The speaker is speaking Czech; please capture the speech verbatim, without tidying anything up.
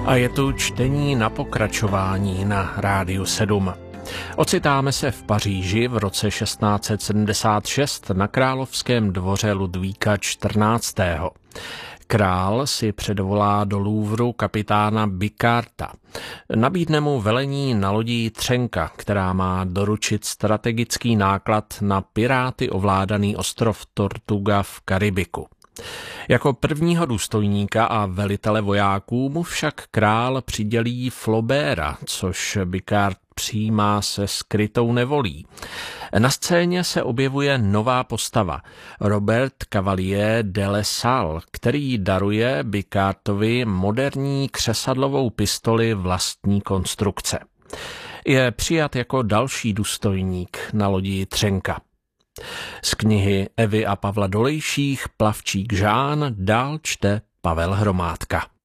A je tu čtení na pokračování na Rádiu sedm. Ocitáme se v Paříži v roce šestnáct set sedmdesát šest na královském dvoře Ludvíka čtrnáctého. Král si předvolá do Louvru kapitána Bicarta. Nabídne mu velení na lodí Třenka, která má doručit strategický náklad na piráty ovládaný ostrov Tortuga v Karibiku. Jako prvního důstojníka a velitele vojáků mu však král přidělí Flaubera, což Bicart přijímá se skrytou nevolí. Na scéně se objevuje nová postava, Robert Cavalier de La Salle, který daruje Bicartovi moderní křesadlovou pistoli vlastní konstrukce. Je přijat jako další důstojník na lodi Třenka. Z knihy Evy a Pavla Dolejších Plavčík Žán dál čte Pavel Hromádka.